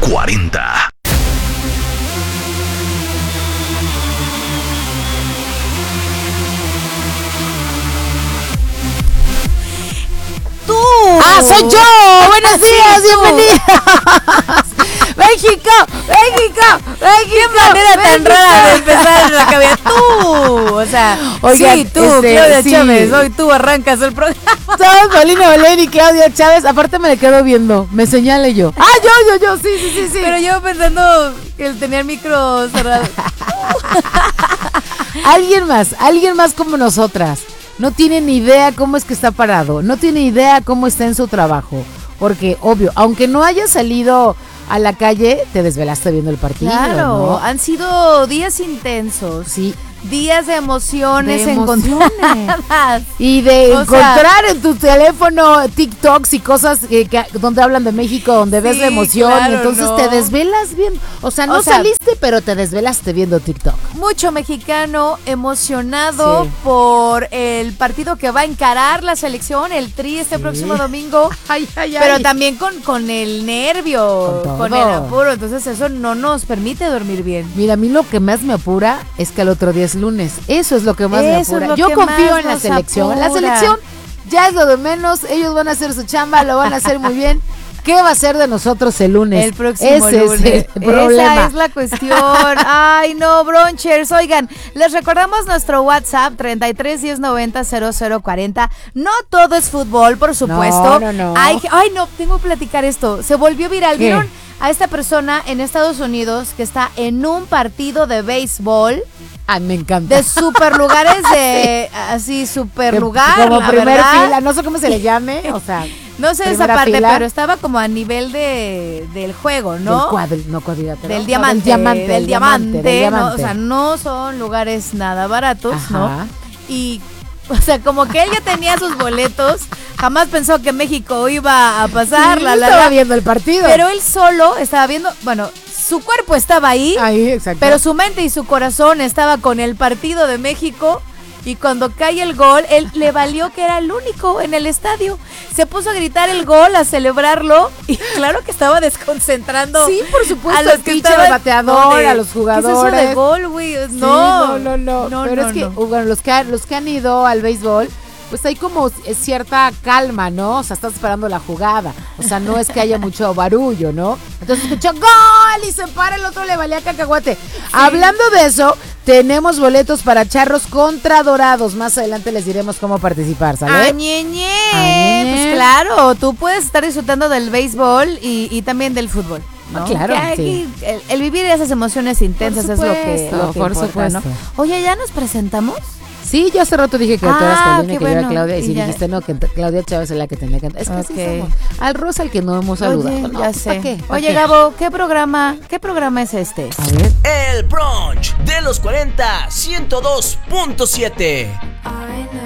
40. ¡Tú! ¡Ah, soy yo! ¡Buenos días! ¡Bienvenidos! ¡México! ¡México! ¡México! ¡Qué manera tan rara de empezar en la cabeza! ¡Tú! O sea, oigan, sí, tú, Claudia sí. Chávez, hoy tú arrancas el programa. Somos Paulina Belén y Claudia Chávez. Aparte me le quedo viendo. Me señala y yo. ¡Ah, yo! Sí. Pero yo pensando que él tenía el micro cerrado. Alguien más como nosotras. No tiene ni idea cómo es que está parado. No tiene idea cómo está en su trabajo. Porque, obvio, aunque no haya salido a la calle, te desvelaste viendo el partido, Claro, ¿no? han sido días intensos. Sí. Días de emociones De emociones. encontradas. Y de O sea, encontrar en tu teléfono TikToks y cosas donde hablan de México, donde ves Sí, la emoción, claro, y entonces ¿no? te desvelas bien. O sea, no saliste, pero te desvelaste viendo TikTok. Mucho mexicano emocionado Sí. por el partido que va a encarar la selección, el Tri, este próximo domingo. Ay. Pero también con el nervio, Con con todo. el apuro. Entonces eso no nos permite dormir bien. Mira, a mí lo que más me apura es que al otro día es lunes. Eso es lo que más me Eso es apura. lo Yo que confío más en la nos selección. La apura. selección ya es lo de menos. Ellos van a hacer su chamba, lo van a hacer muy bien. ¿Qué va a ser de nosotros el lunes? El próximo Ese lunes. es el problema. Esa es la cuestión. Ay, no, bronchers. Oigan, les recordamos nuestro WhatsApp 33 10 90 00 40. No todo es fútbol, por supuesto. No. Ay, no, tengo que platicar esto. Se volvió viral. ¿Qué? ¿Vieron a esta persona en Estados Unidos que está en un partido de béisbol? Ay, me encanta. De super lugares, de así super lugar, Como la primer verdad. fila, no sé cómo se le llame, o sea, No sé esa primera parte, fila. pero estaba como a nivel del juego, ¿no? Cuadrilátero. Del No, diamante, del diamante, ¿no? O sea, diamante. no son lugares nada baratos, Ajá. ¿no? Y, o sea, como que él ya tenía sus boletos, jamás pensó que México iba a pasar, Sí, la estaba viendo el partido. pero él solo estaba viendo, bueno, su cuerpo estaba ahí, Ahí, exacto. pero su mente y su corazón estaba con el partido de México. Y cuando cae el gol, él le valió que era el único en el estadio. Se puso a gritar el gol, a celebrarlo. Y claro que estaba desconcentrando. Sí, por supuesto, a los el que pitcher, estaban- al bateador, de- a los ¿Qué es eso jugadores. de gol, güey? Sí, No. no. Pero es que, bueno, los que han ido al béisbol, pues hay como cierta calma, ¿no? O sea, estás esperando la jugada. O sea, no es que haya mucho barullo, ¿no? Entonces escuchó ¡gol! Y se para, el otro le valía cacahuate. Hablando de eso, tenemos boletos para Charros contra Dorados. Más adelante les diremos cómo participar, ¿sale? ¡Añeñe! Añeñe. Pues claro, tú puedes estar disfrutando del béisbol y también del fútbol, ¿no? Claro, Que aquí el vivir esas emociones intensas Por es lo supuesto, que por importa, supuesto. ¿no? Oye, ¿ya nos presentamos? Sí, yo hace rato dije que tú eras Paulina y qué que yo era bueno. Claudia. Y si Y ya. dijiste no, que Claudia Chávez es la que tenía que cantar. Es que así Ok. somos. Al Rosa al que no hemos saludado. Oye, No, ya ¿para sé. qué? ¿Para Oye, qué? Gabo, ¿qué programa es este? A ver. El brunch de los 40 102.7. I know